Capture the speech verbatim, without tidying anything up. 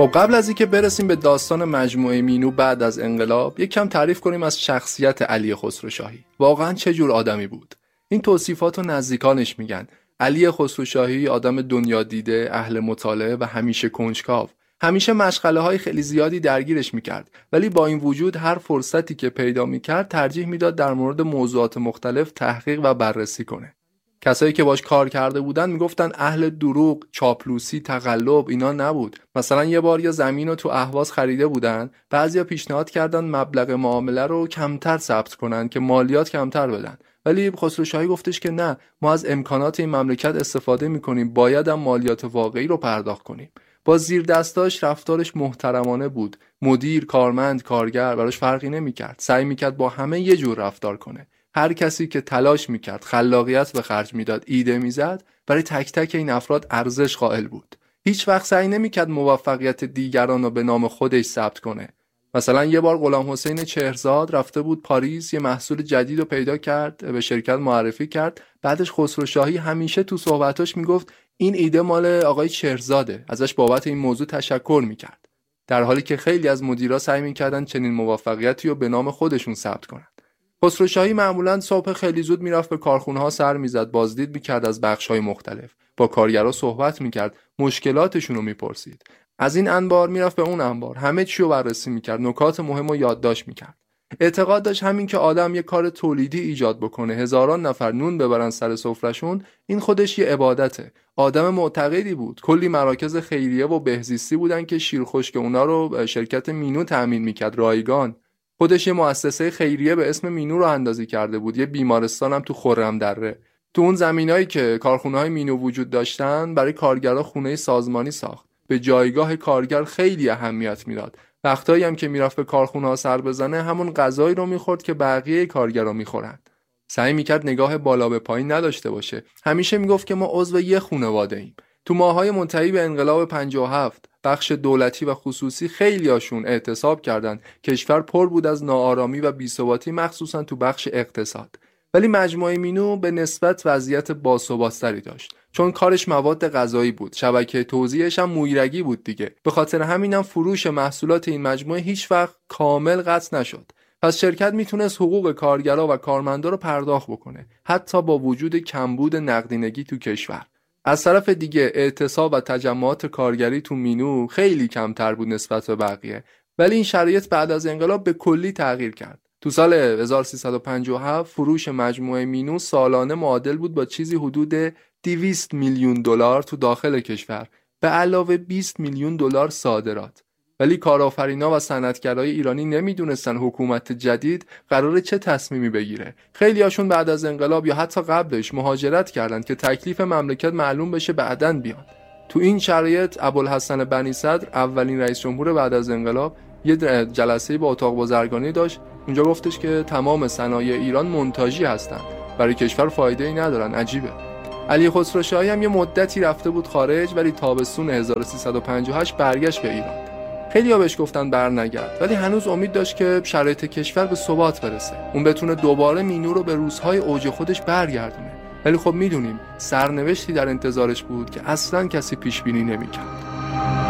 خب قبل از اینکه برسیم به داستان مجموعه مینو بعد از انقلاب، یک کم تعریف کنیم از شخصیت علی خسروشاهی. واقعا چه جور آدمی بود؟ این توصیفات رو نزدیکانش میگن. علی خسروشاهی آدم دنیا دیده، اهل مطالعه و همیشه کنجکاو. همیشه مشغله های خیلی زیادی درگیرش میکرد، ولی با این وجود هر فرصتی که پیدا میکرد ترجیح میداد در مورد موضوعات مختلف تحقیق و بررسی کنه. کسایی که باش کار کرده بودن میگفتن اهل دروغ، چاپلوسی، تقلب اینا نبود. مثلا یه بار یه زمین رو تو اهواز خریده بودن، بعضیا پیشنهاد کردن مبلغ معامله رو کمتر ثبت کنن که مالیات کمتر بدن، ولی خسروشاهی گفتش که نه، ما از امکانات این مملکت استفاده میکنیم، باید هم مالیات واقعی رو پرداخت کنیم. با زیر دستاش رفتارش محترمانه بود. مدیر، کارمند، کارگر براش فرقی نمیکرد. سعی میکرد با همه یه جور رفتار کنه. هر کسی که تلاش میکرد، خلاقیت به خرج میداد، ایده میزد، برای تک تک این افراد ارزش قائل بود. هیچ وقت سعی نمیکرد موفقیت دیگران رو به نام خودش ثبت کنه. مثلا یه بار غلام حسین چهرزاد رفته بود پاریس، یه محصول جدید رو پیدا کرد، به شرکت معرفی کرد. بعدش خسروشاهی همیشه تو صحبتاش میگفت این ایده مال آقای چهرزاده، ازش بابت این موضوع تشکر میکرد. در حالی که خیلی از مدیرا سعی میکردن چنین موفقیتی رو به نام خودشون ثبت کنن. خسروشاهی معمولاً صبح خیلی زود میرفت به کارخونه‌ها سر میزد، بازدید میکرد از بخش‌های مختلف، با کارگرها صحبت میکرد، مشکلاتشون رو میپرسید. از این انبار میرفت به اون انبار، همه چی رو بررسی میکرد، نکات مهم رو یادداشت میکرد. اعتقاد داشت همین که آدم یه کار تولیدی ایجاد بکنه، هزاران نفر نون ببرن سر سفرهشون، این خودش یه عبادته. آدم معتقدی بود. کلی مراکز خیریه و بهزیستی بودن که شیرخشک اونا رو شرکت مینو تأمین میکرد، رایگان. خودش یه مؤسسه خیریه به اسم مینو رو اندازی کرده بود، یه بیمارستان هم تو خرم‌دره. تو اون زمینایی که کارخونه‌های مینو وجود داشتن، برای کارگرها خونه سازمانی ساخت. به جایگاه کارگر خیلی اهمیت میداد. وقتایی هم که میرفت به کارخونه‌ها سر بزنه، همون غذایی رو میخورد که بقیه کارگرها میخورن. سعی میکرد نگاه بالا به پایین نداشته باشه. همیشه میگفت که ما عضو یه خانواده ایم. تو ماه‌های منتهی به انقلاب پنجاه و هفت، بخش دولتی و خصوصی خیلیاشون اعتصاب کردند. کشور پر بود از ناآرامی و بی‌ثباتی، مخصوصا تو بخش اقتصاد. ولی مجموعه مینو به نسبت وضعیت باثبات‌تری داشت، چون کارش مواد غذایی بود، شبکه توزیعش هم مویرگی بود دیگه. به خاطر همینم فروش محصولات این مجموعه هیچ وقت کامل قطع نشد. پس شرکت میتونست حقوق کارگرا و کارمندا رو پرداخت بکنه، حتی با وجود کمبود نقدینگی تو کشور. از طرف دیگه اعتصاب و تجمعات کارگری تو مینو خیلی کمتر بود نسبت به بقیه. ولی این شرایط بعد از انقلاب به کلی تغییر کرد. تو سال هزار و سیصد و پنجاه و هفت فروش مجموعه مینو سالانه معادل بود با چیزی حدود دویست میلیون دلار تو داخل کشور، به علاوه بیست میلیون دلار صادرات. ولی کارآفرینا و صنعتگرای ایرانی نمیدونستن حکومت جدید قراره چه تصمیمی بگیره. خیلی هاشون بعد از انقلاب یا حتی قبلش مهاجرت کردند که تکلیف مملکت معلوم بشه بعداً بیان. تو این شرایط ابوالحسن بنی صدر، اولین رئیس جمهور بعد از انقلاب، یه جلسه‌ای با اتاق بازرگانی داشت. اونجا گفتش که تمام صنایع ایران مونتاژی هستن، برای کشور فایده‌ای ندارن. عجیبه. علی خسروشاهی هم یه مدتی رفته بود خارج، ولی تابستون هزار و سیصد و پنجاه و هشت برگشت به ایران. خیلی‌ها بهش گفتن برنگرد، ولی هنوز امید داشت که شرایط کشور به ثبات برسه، اون بتونه دوباره مینو رو به روزهای اوج خودش برگردونه. ولی خب میدونیم سرنوشتی در انتظارش بود که اصلاً کسی پیش بینی نمی‌کرد.